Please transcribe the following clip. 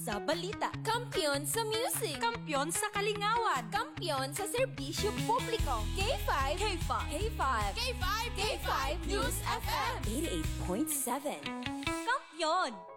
sa balita. Kampiyon sa music. Kampiyon sa kalingawan. Kampiyon sa serbisyo publiko. K5. K5. K5. K5. K5 News FM. 88.7. Kampiyon!